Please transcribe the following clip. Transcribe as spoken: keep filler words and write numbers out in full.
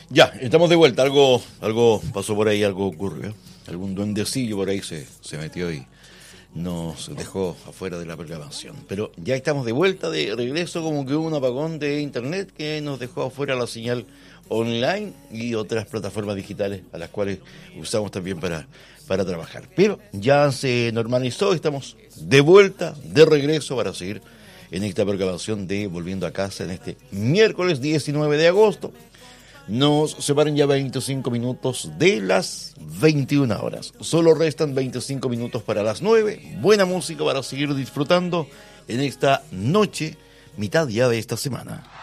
Ya, estamos de vuelta. Algo, algo pasó por ahí, algo ocurrió. Algún duendecillo por ahí se, se metió y nos dejó afuera de la programación. Pero ya estamos de vuelta, de regreso, como que hubo un apagón de internet que nos dejó afuera la señal online y otras plataformas digitales a las cuales usamos también para, para trabajar. Pero ya se normalizó, estamos de vuelta, de regreso para seguir en esta programación de Volviendo a Casa en este miércoles diecinueve de agosto. Nos separan ya veinticinco minutos de las veintiuna horas. Solo restan veinticinco minutos para las nueve. Buena música para seguir disfrutando en esta noche, mitad ya de esta semana.